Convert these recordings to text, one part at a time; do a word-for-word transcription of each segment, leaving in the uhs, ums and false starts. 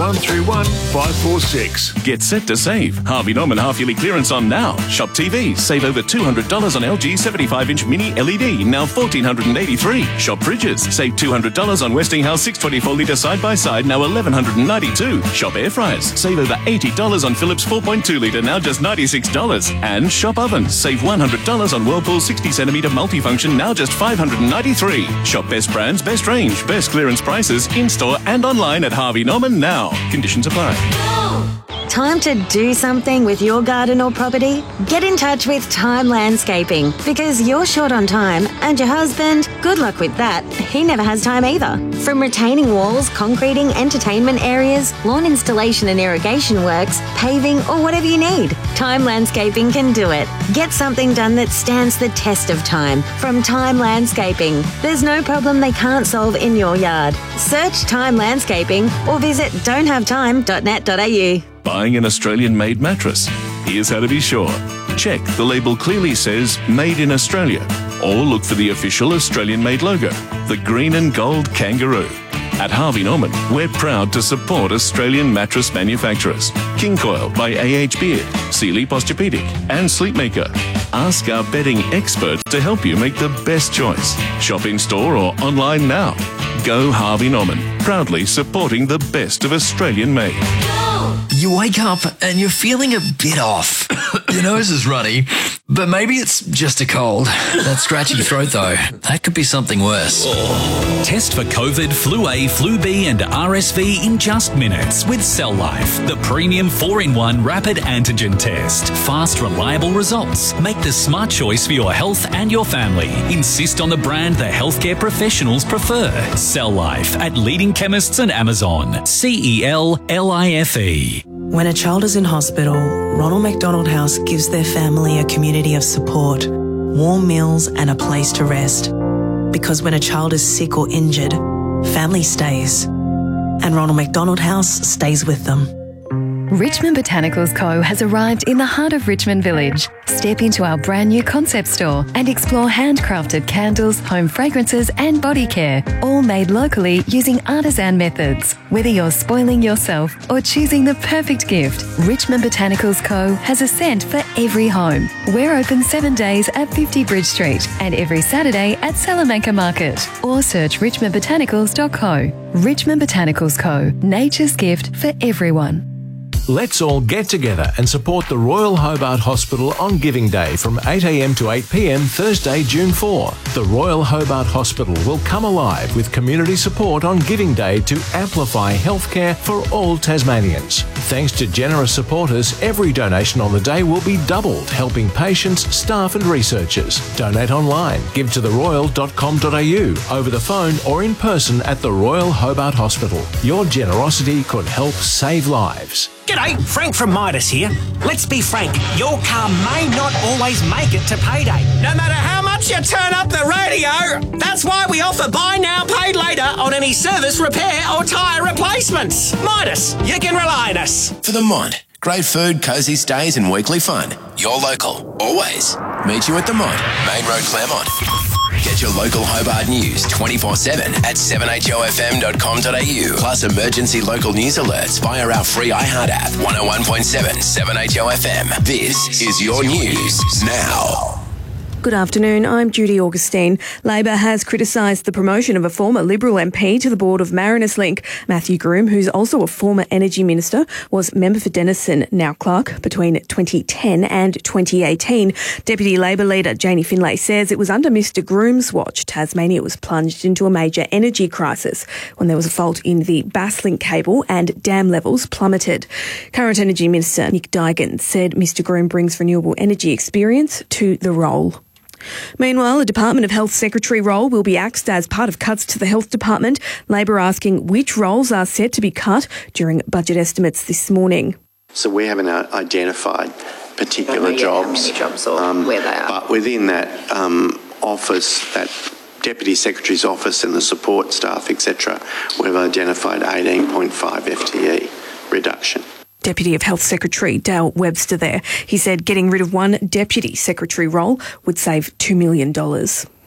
one three one, five four six. Get set to save. Harvey Norman half-yearly clearance on now. Shop T Vs. Save over two hundred dollars on L G seventy-five inch mini L E D, now one thousand four hundred eighty-three dollars. Shop fridges. Save two hundred dollars on Westinghouse six twenty-four litre side-by-side, now one thousand one hundred ninety-two dollars. Shop air fryers. Save over eighty dollars on Philips four point two litre, now just ninety-six dollars. And shop ovens. Save one hundred dollars on Whirlpool sixty centimetre multifunction, now just five hundred ninety-three dollars. Shop best brands, best range, best clearance prices in-store and online at Harvey Norman now. Conditions apply. Time to do something with your garden or property? Get in touch with Time Landscaping, because you're short on time and your husband, good luck with that, he never has time either. From retaining walls, concreting, entertainment areas, lawn installation and irrigation works, paving or whatever you need, Time Landscaping can do it. Get something done that stands the test of time from Time Landscaping. There's no problem they can't solve in your yard. Search Time Landscaping or visit don't have time dot net dot a u. Buying an Australian-made mattress? Here's how to be sure. Check the label clearly says Made in Australia, or look for the official Australian-made logo, the green and gold kangaroo. At Harvey Norman, we're proud to support Australian mattress manufacturers. King Coil by A H Beard, Sealy Posturepedic and Sleepmaker. Ask our bedding experts to help you make the best choice. Shop in-store or online now. Go Harvey Norman, proudly supporting the best of Australian-made. You wake up and you're feeling a bit off. Your nose is runny, but maybe it's just a cold. That scratchy throat, though, that could be something worse. Test for COVID, Flu A, Flu B and R S V in just minutes with Cell Life, the premium four in one rapid antigen test. Fast, reliable results. Make the smart choice for your health and your family. Insist on the brand the healthcare professionals prefer. Cell Life at leading chemists and Amazon. C E L L I F E. When a child is in hospital, Ronald McDonald House gives their family a community of support, warm meals and a place to rest. Because when a child is sick or injured, family stays. And Ronald McDonald House stays with them. Richmond Botanicals Co has arrived in the heart of Richmond Village. Step into our brand new concept store and explore handcrafted candles, home fragrances and body care, all made locally using artisan methods. Whether you're spoiling yourself or choosing the perfect gift, Richmond Botanicals Co has a scent for every home. We're open seven days at fifty Bridge Street and every Saturday at Salamanca Market. Or search richmond botanicals dot co. Richmond Botanicals Co, nature's gift for everyone. Let's all get together and support the Royal Hobart Hospital on Giving Day from eight a m to eight p m Thursday, June fourth. The Royal Hobart Hospital will come alive with community support on Giving Day to amplify healthcare for all Tasmanians. Thanks to generous supporters, every donation on the day will be doubled, helping patients, staff and researchers. Donate online, give to the royal dot com dot a u, over the phone or in person at the Royal Hobart Hospital. Your generosity could help save lives. G'day, Frank from Midas here. Let's be frank, your car may not always make it to payday. No matter how much you turn up the radio, that's why we offer buy now, pay later on any service, repair or tyre replacements. Midas, you can rely on us. For the Mont, great food, cosy stays and weekly fun. You're local, always. Meet you at the Mont, Main Road, Claremont. Get your local Hobart news twenty-four seven at seven h o f m dot com dot a u. Plus emergency local news alerts via our free iHeart app. one oh one point seven, seven H O F M. This is your news now. Good afternoon, I'm Judy Augustine. Labor has criticised the promotion of a former Liberal M P to the board of Mariners Link. Matthew Groom, who's also a former Energy Minister, was member for Denison, now Clark, between twenty ten and twenty eighteen. Deputy Labor leader Janie Finlay says it was under Mr Groom's watch Tasmania was plunged into a major energy crisis when there was a fault in the Basslink cable and dam levels plummeted. Current Energy Minister Nick Duigan said Mr Groom brings renewable energy experience to the role. Meanwhile, a Department of Health Secretary role will be axed as part of cuts to the Health Department. Labor asking which roles are set to be cut during budget estimates this morning. So we haven't identified particular jobs, jobs or um, where they are. But within that um, office, that Deputy Secretary's office and the support staff, et cetera, we've identified eighteen point five F T E reduction. Deputy of Health Secretary Dale Webster there. He said getting rid of one Deputy Secretary role would save two million dollars.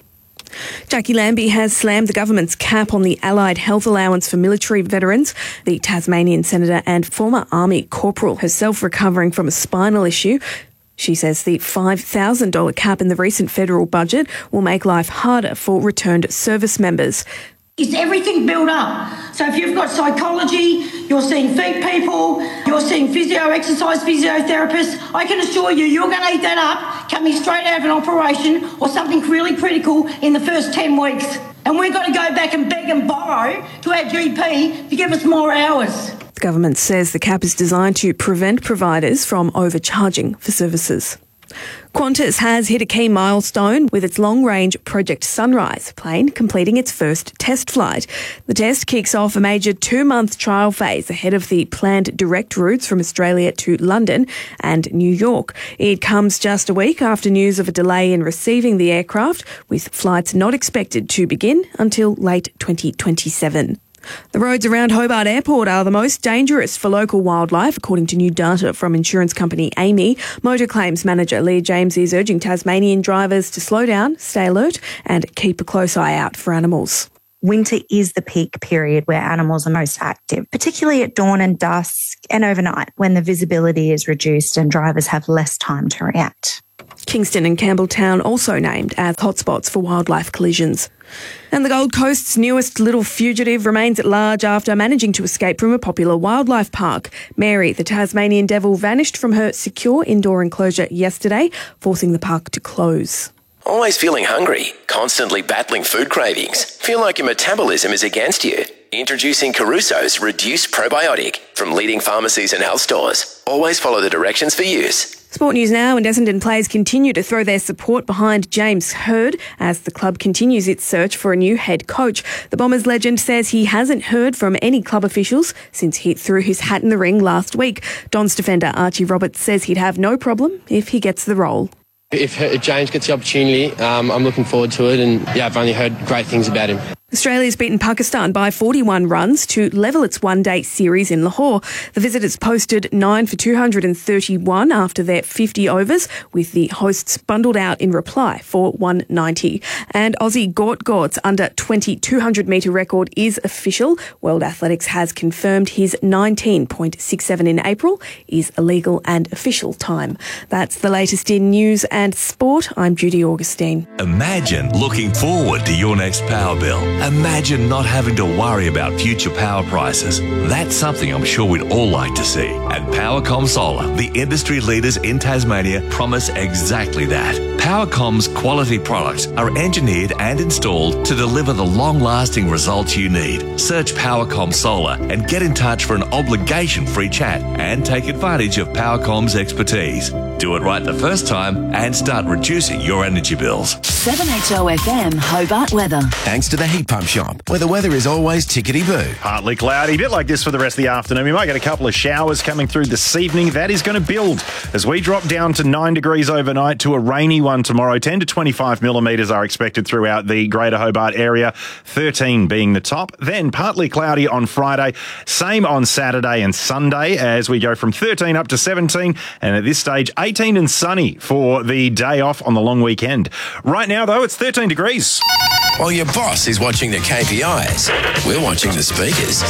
Jackie Lambie has slammed the government's cap on the Allied Health Allowance for military veterans. The Tasmanian Senator and former Army corporal, herself recovering from a spinal issue. She says the five thousand dollars cap in the recent federal budget will make life harder for returned service members. Is everything built up? So if you've got psychology, you're seeing feet people, you're seeing physio, exercise physiotherapists, I can assure you, you're going to eat that up coming straight out of an operation or something really critical in the first ten weeks. And we've got to go back and beg and borrow to our G P to give us more hours. The government says the cap is designed to prevent providers from overcharging for services. Qantas has hit a key milestone with its long-range Project Sunrise plane completing its first test flight. The test kicks off a major two-month trial phase ahead of the planned direct routes from Australia to London and New York. It comes just a week after news of a delay in receiving the aircraft, with flights not expected to begin until late twenty twenty-seven. The roads around Hobart Airport are the most dangerous for local wildlife, according to new data from insurance company A M I. Motor claims manager Leah James is urging Tasmanian drivers to slow down, stay alert and keep a close eye out for animals. Winter is the peak period where animals are most active, particularly at dawn and dusk and overnight when the visibility is reduced and drivers have less time to react. Kingston and Campbelltown also named as hotspots for wildlife collisions. And the Gold Coast's newest little fugitive remains at large after managing to escape from a popular wildlife park. Mary, the Tasmanian devil, vanished from her secure indoor enclosure yesterday, forcing the park to close. Always feeling hungry? Constantly battling food cravings? Feel like your metabolism is against you? Introducing Caruso's Reduced Probiotic from leading pharmacies and health stores. Always follow the directions for use. Sport news now, and Essendon players continue to throw their support behind James Hird as the club continues its search for a new head coach. The Bombers legend says he hasn't heard from any club officials since he threw his hat in the ring last week. Don's defender Archie Roberts says he'd have no problem if he gets the role. If, if James gets the opportunity, um, I'm looking forward to it, and yeah, I've only heard great things about him. Australia's beaten Pakistan by forty-one runs to level its one-day series in Lahore. The visitors posted nine for two hundred thirty-one after their fifty overs, with the hosts bundled out in reply for one ninety. And Aussie Gort Gort's under twenty two hundred metre record is official. World Athletics has confirmed his nineteen point six seven in April is a legal and official time. That's the latest in news and sport. I'm Judy Augustine. Imagine looking forward to your next power bill. Imagine not having to worry about future power prices. That's something I'm sure we'd all like to see. And Powercom Solar, the industry leaders in Tasmania, promise exactly that. Powercom's quality products are engineered and installed to deliver the long-lasting results you need. Search Powercom Solar and get in touch for an obligation-free chat and take advantage of Powercom's expertise. Do it right the first time and start reducing your energy bills. seven H O F M Hobart weather. Thanks to the Heat Pump Shop, where the weather is always tickety-boo. Partly cloudy, a bit like this for the rest of the afternoon. We might get a couple of showers coming through this evening. That is going to build as we drop down to nine degrees overnight to a rainy one tomorrow. ten to twenty-five millimetres are expected throughout the Greater Hobart area, thirteen being the top. Then partly cloudy on Friday, same on Saturday and Sunday as we go from thirteen up to seventeen, and at this stage eighteen and sunny for the day off on the long weekend. Right now, though, it's thirteen degrees. While your boss is watching the K P Is, we're watching the speakers.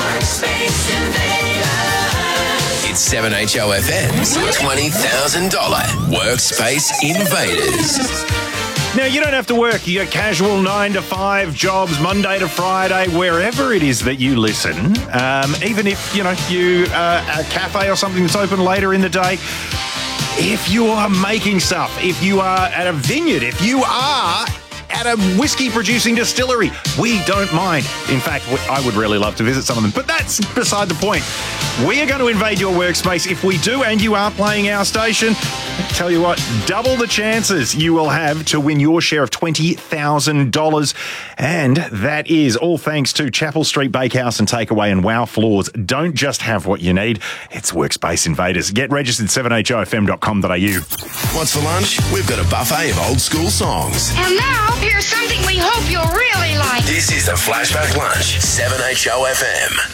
It's seven H O F M's twenty thousand dollars Workspace Invaders. Now, you don't have to work. You got casual nine to five jobs, Monday to Friday, wherever it is that you listen. Um, even if, you know, you uh, a cafe or something that's open later in the day. If you are making stuff, if you are at a vineyard, if you are at a whiskey-producing distillery, we don't mind. In fact, I would really love to visit some of them, but that's beside the point. We are going to invade your workspace. If we do, and you are playing our station, I tell you what, double the chances you will have to win your share of twenty thousand dollars. And that is all thanks to Chapel Street Bakehouse and Takeaway and Wow Floors. Don't just have what you need. It's Workspace Invaders. Get registered at seven h o f m dot com dot a u. What's for lunch? We've got a buffet of old school songs. And now, here's something we hope you'll really like. This is the Flashback Lunch, seven H O F M.